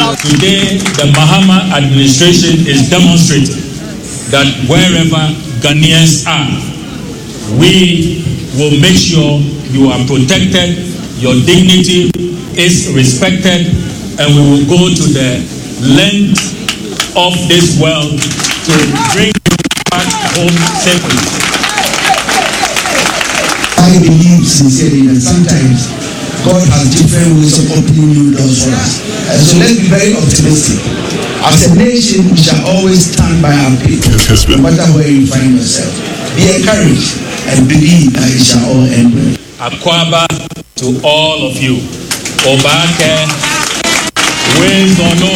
Today, the Mahama administration is demonstrating that wherever Ghanaians are, we will make sure you are protected, your dignity is respected, and we will go to the length of this world to bring you back home safely. I believe sincerely that sometimes God has different ways of opening new doors for us. So let's be very optimistic. As a nation, we shall always stand by our people, no matter where you find yourself. Be encouraged and believe that it shall all end well. Akwaba to all of you. Obake, Wezono.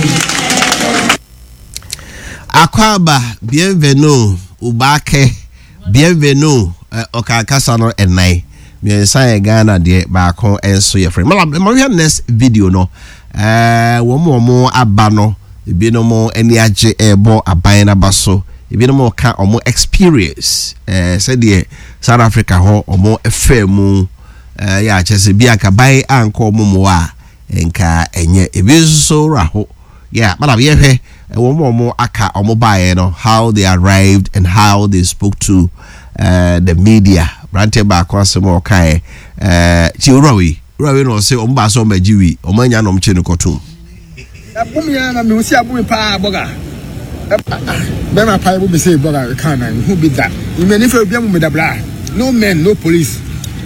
Akwaba, bienvenue. Ubake, bienvenue. Okakasa no enai. Me say Ghana de back on enso your friend. Maria next video no. Womo aba no. Ebi no mo eni age ebo aban na baso. Ebi no mo ka omo experience. Said the South Africa ho omo efemu. Ya chese bi aka bai anko omo a enka enye. Ebi so raho. Yeah, but I hear womo aka omo bae no, how they arrived and how they spoke to the media. Brante back on some more kai Rawi no say omba so majiwi omanya no mche no kotum abumya na me usi abumi pa boga be ma pa bu be say boga kan na who be that you me ni fe bia mu me da bla no men no police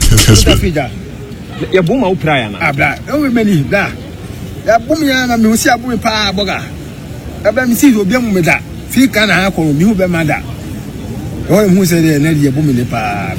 ya buma u praia na abla o me ni da ya bumya na me usi abumi pa boga aba mi si obi mu me da fi kan na ha ko mi hu be ma da oh, who said that you boom in the park?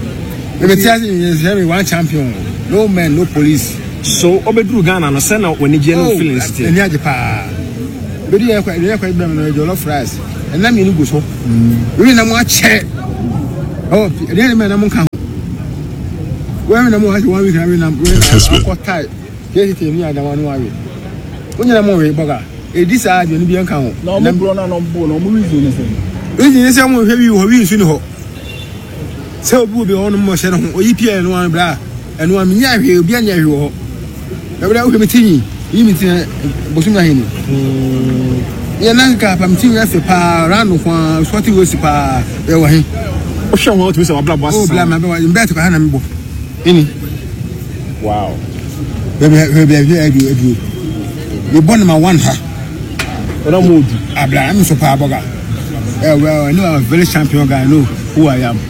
One champion, no man, no police. So, Obedru Ghana, no send out when you general feelings. And you had the power. But you are quite your love fries. And let me go so. We know what check. Oh, the enemy, I'm come. Where no more 1 week, I will tight. Get it in me, I don't want to worry. When you're more bugger, a decide when you be account. No, no, no, no, we say we heavy we soon ho. So we be on mo se no o yipia no an bra eno am nya hwe obi anya hwe ho. Na bra wo mitini, yi mitini bosu na hini. Ya nan ka pa mitini afi pa ranu kwa swati wo si pa e wo hin. O hwe won to se wa bla boss. O bla ma be wa mbet ko ha na mbo. Ini. Wow. Be edu. You born number 1 ha. Ona mo di. Abla am so pa boga. Well, I know I'm a very champion guy. I know who I am.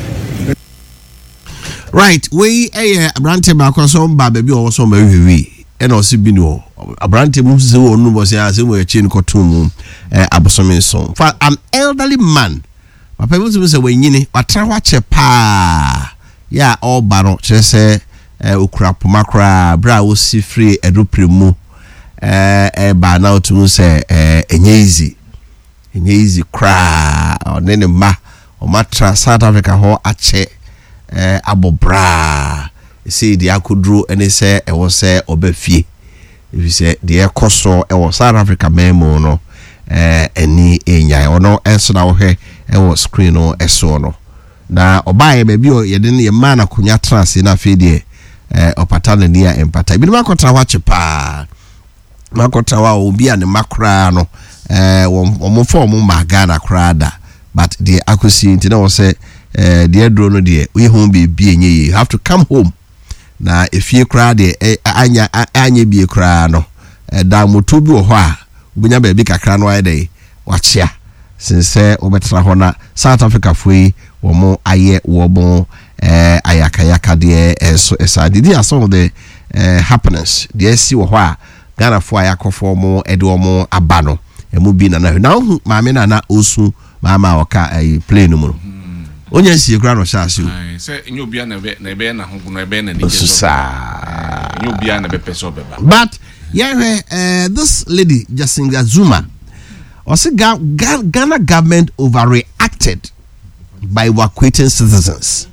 Right, we Abrante back on some baby or some we and also bino. Abrante moves the one was as we chain cotum abosomin song. For an elderly man, my people say when yini, but try watch a pa. Yeah, all baron, say ukrap macra, bra will see free a ruprimu. By now to say easy. Easy cry or nene ma or matra South Africa ho ache abobra. You see the akudru and they say it was obefie. If you say the ekoso it was South Africa memo no any enya or no answer now he it was screen no eso no. Na obaye baby o yedin ye man akunya trans na fedie opatane nia empata. Bi makotra wache pa. Makotra wa obi ane makra no. Form Ghana crowd, but the accuracy into no say the drone dear we home be you have to come home now if you cry the anya be a crano damutubi or wha bunya baby crano day watch ya since obetra hona South Africa free or more aye wobo ayaka dear so did some of the happiness the see or wha Ghana for ayako for more edomo abano mubi na now maame na osu mama oka play no mu onye sie kra no sha asu say nyobia na be na ho no be na ni nyobia na be peso beba but yeah this lady Jacinda Zuma also Ghana government overreacted by evacuating citizens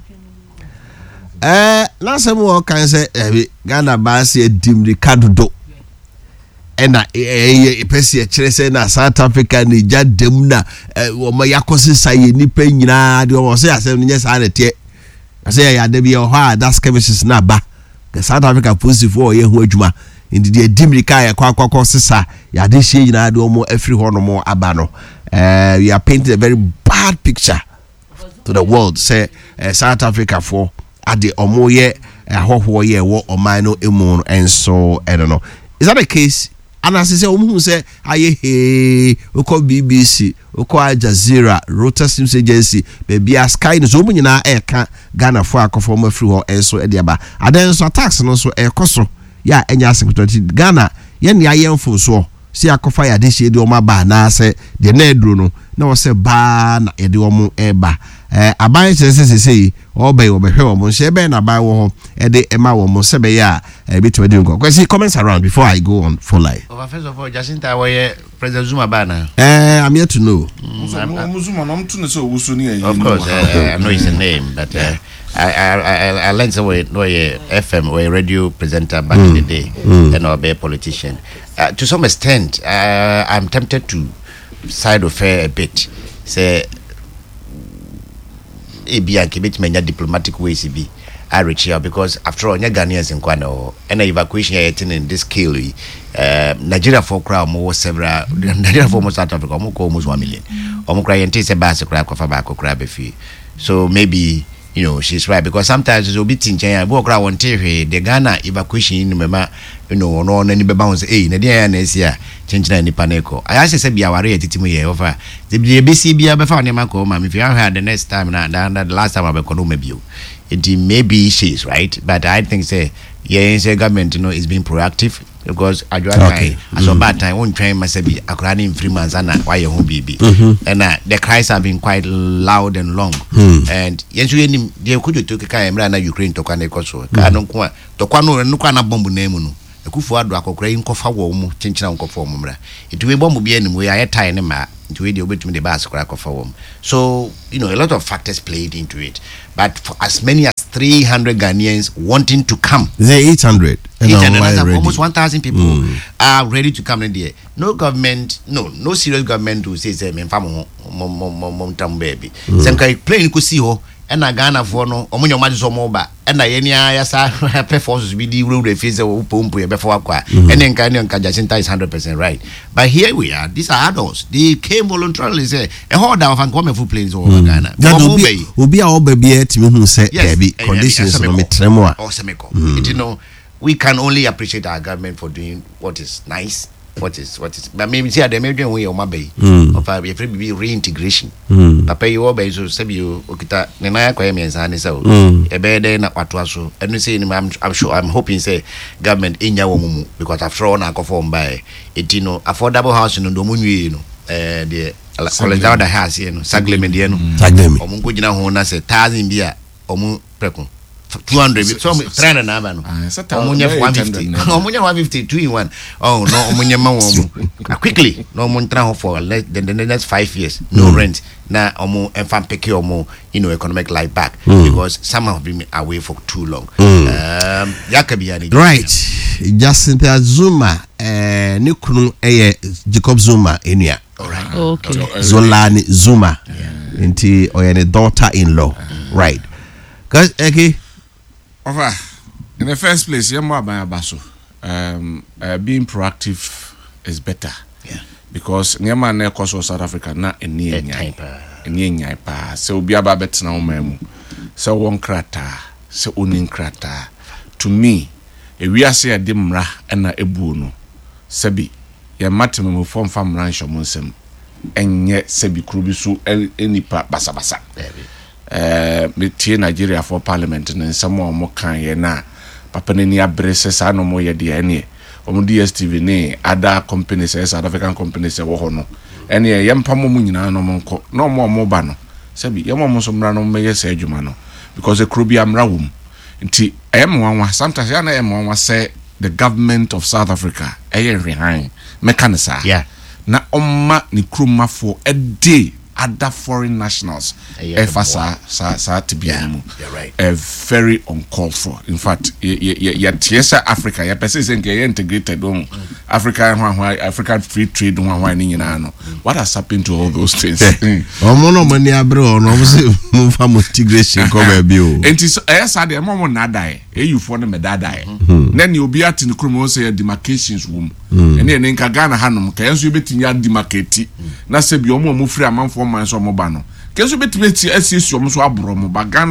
last time we can say Ghana ba say dimri kadodo and pesi chere na South Africa ni jadem na wo ma yakosi saye nipa nyina de wo say asem nya sa na tie say ya de bi ho a das chemistry na ba the South Africa positive for ye ho adwuma indi de dimirika ya kwa sisa ya de hye nyina de omo afri ho no mo aba no we are painting a very bad picture to the world say South Africa for ade omo ye ahoho ye wo oman no emu no enso I don't know. Is that the case? And as I say, who say, aye, hey, oko BBC, oko Al Jazeera, Reuters News Agency, baby, a Sky News, woman in our air can Ghana for a conformer through or so ediaba. And then so attacks and also air coso, ya, and ya secretary Ghana, yen ya young for so. See a coffee this year, do my ba na say, the nedruno, no say ba na ediomo eba. Abai say obey home shebe na buy wo e Emma wo mo sebe ya bit we do go. Kwesi comments around before I go on for live. First of all, Jacinta where President Zuma bana. I'm here to know. Zuma no mtu so wusu ni Of course, I know his name, but I learned somewhere no FM or radio presenter back in the day and or be a politician. To some extent, I'm tempted to side of her a bit. Say ebi anke betime diplomatic ways be I reach here because after all Ghanaians in Kwano and evacuation in this scale Nigeria for crowd more several Nigeria for most South Africa almost 1 million cry say bass crowd crab fee. So maybe you know she's right because sometimes it's a bit in China bo crowd want the Ghana evacuation in mema you know no any be bounce na dia na sia chenchina ni paneko I say be aware titimu ye over the BC bia be fa nema ko ma if you have the next time na the last time I be kono mebio it maybe she's right but I think say say government you know is being proactive because okay. As a bad time won't train myself be akrani in 3 months and why you home baby and the cries have been quite loud and long and yes we dey could to ka emra na Ukraine to kan ekoso ka no ko to kwa no kwa na bomb na emu no ekufu ado akokora yin kofa wo mu chinchina nkofo mu mra it we bomb bia nim we aye tie ne ma it we dey obetumi the bass kora kofa wo. So you know a lot of factors played into it but for as many as 300 Ghanaians wanting to come. They 800 almost 1,000 people are ready to come in there. No government, no serious government will say me famo mom baby. Some kind plane could see ho and a Ghana for no omunyo maji moba and a yenya yasa performance be the rule face upumpu before qua and then Jacinta is 100% right. But here we are, these are adults. They came voluntarily say a whole down and come for planes over Ghana. Obi a obebi to me who say conditions no me tremor or semeko. You know we can only appreciate our government for doing what is nice. What is but maybe see the maybe way o mabe of a free reintegration papa you obey so sabi you okita nena kwa yemiensa ne so e be dey na kwatoa so and say I'm sure I'm hoping say government enya wo mumu because after all na conform by it you know affordable house no do munwie no the college the house you know sagleme de no omun ko gina ho na say 1000 bia omun preko 200 so 300 na ba no omunya 150 omunya 150 2 in 1 oh no omunya ma wo quickly no omuntra ho for the next 5 years no rent na omu enfam pick omu you know economic life back because some have been away for too long right Jacinta Zuma ni kunu Jacob Zuma enua alright okay Zolani Zuma inti oyene daughter-in-law right cuz over in the first place being proactive is better because nyama na ekoso South Africa na enya pa se obi aba betena wo mamu se won krata se onin krata to me ewiase ya de mra na ebu no sebi ya matem mo fom fam rancho monsem enye sebi krubi su enipa basabasa me tie Nigeria for parliament and someone mo kan ye na papa ne ni abrese sa no mo ye de ene o mo DSTV ne other companies South African companies wo ho no ene ye mpa mo nyina no mo nko no mo ba no sebi ye mo so mra no me ye sa adwuma no because e kro bi amra wom nti wanwa sometimes ya na wanwa say the government of South Africa rehan mekanisa na omma ni kromafo a day other foreign nationals sa tibiamu very uncalled for. In fact tiesa Africa ya pese se integrated African free trade what has happened to all those things omono mani abro no mo se mo fa integration ko ba bi o enti so esa de mo na dai you for the medada then you be at in the criminal say demarcations room and then in Kagana Hanum can you bet in your demarcate na se bi omo mo free amount for man so mo ba no can you bet SCS you almost abromo bagana